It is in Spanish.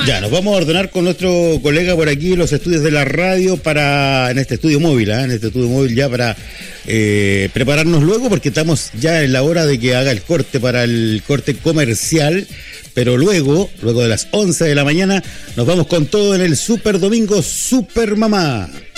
Ya, nos vamos a ordenar con nuestro colega por aquí en los estudios de la radio en este estudio móvil ya para prepararnos luego, porque estamos ya en la hora de que haga el corte para el corte comercial, pero luego de las 11 de la mañana, nos vamos con todo en el Super Domingo Super Mamá.